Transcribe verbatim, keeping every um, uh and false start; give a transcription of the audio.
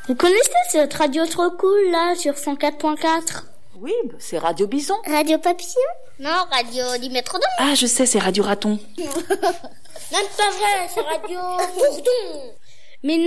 Vous connaissez cette radio trop cool là sur cent quatre point quatre? Oui, c'est Radio Bison. Radio Papillon? Non, Radio Dimétrodon. Ah, je sais, c'est Radio Raton. Même pas vrai, c'est Radio Bourdon. Mais non.